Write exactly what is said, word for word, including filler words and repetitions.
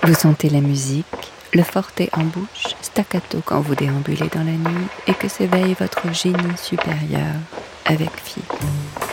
Vous sentez la musique, le forté en bouche, staccato quand vous déambulez dans la nuit et que s'éveille votre génie supérieur avec Fi.